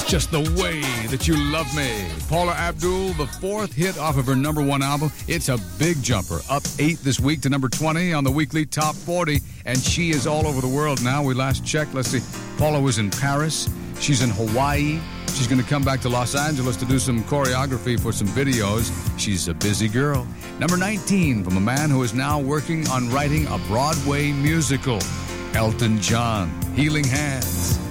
Just the Way That You Love Me. Paula Abdul, the fourth hit off of her number one album. It's a big jumper. Up 8 this week to number 20 on the weekly top 40. And she is all over the world now. We last checked. Let's see. Paula was in Paris. She's in Hawaii. She's going to come back to Los Angeles to do some choreography for some videos. She's a busy girl. Number 19 from a man who is now working on writing a Broadway musical. Elton John, Healing Hands.